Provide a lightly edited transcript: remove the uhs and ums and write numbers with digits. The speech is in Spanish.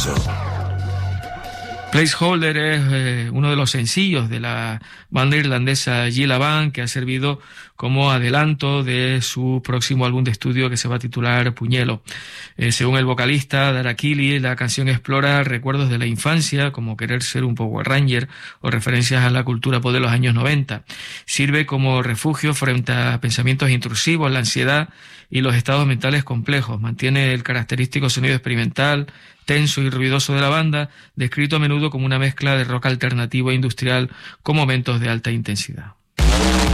Placeholder es uno de los sencillos de la banda irlandesa Gila Band, que ha servido como adelanto de su próximo álbum de estudio que se va a titular Puñelo. Según el vocalista Dara Keeley, la canción explora recuerdos de la infancia, como querer ser un Power Ranger o referencias a la cultura pop de los años 90. Sirve como refugio frente a pensamientos intrusivos, la ansiedad y los estados mentales complejos. Mantiene el característico sonido experimental, tenso y ruidoso de la banda, descrito a menudo como una mezcla de rock alternativo e industrial con momentos de alta intensidad.